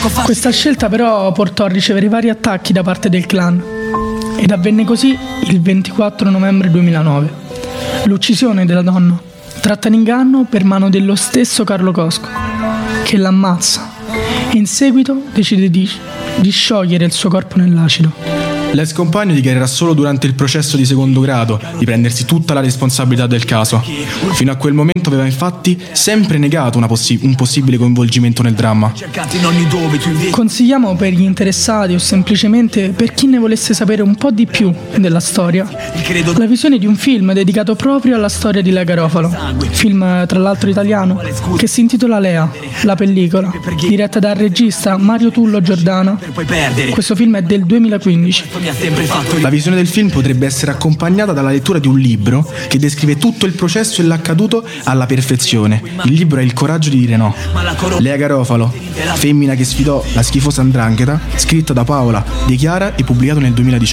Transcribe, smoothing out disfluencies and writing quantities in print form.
Questa scelta però portò a ricevere vari attacchi da parte del clan ed avvenne così il 24 novembre 2009. L'uccisione della donna, tratta in inganno per mano dello stesso Carlo Cosco, che l'ammazza e in seguito decide di sciogliere il suo corpo nell'acido. L'ex compagno dichiarerà solo durante il processo di secondo grado di prendersi tutta la responsabilità del caso. Fino a quel momento aveva infatti sempre negato un possibile coinvolgimento nel dramma. Consigliamo per gli interessati o semplicemente per chi ne volesse sapere un po' di più della storia la visione di un film dedicato proprio alla storia di Lea Garofalo, film tra l'altro italiano che si intitola Lea, la pellicola, diretta dal regista Mario Tullo Giordana. Questo film è del 2015. La visione del film potrebbe essere accompagnata dalla lettura di un libro che descrive tutto il processo e l'accaduto alla perfezione. Il libro è Il coraggio di dire no. Lea Garofalo, femmina che sfidò la schifosa 'ndrangheta, scritto da Paola De Chiara e pubblicato nel 2018.